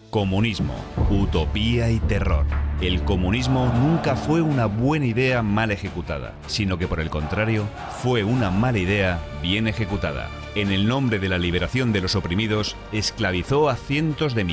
Comunismo, utopía y terror. El comunismo nunca fue una buena idea mal ejecutada, sino que por el contrario, fue una mala idea bien ejecutada. En el nombre de la liberación de los oprimidos, esclavizó a cientos de millones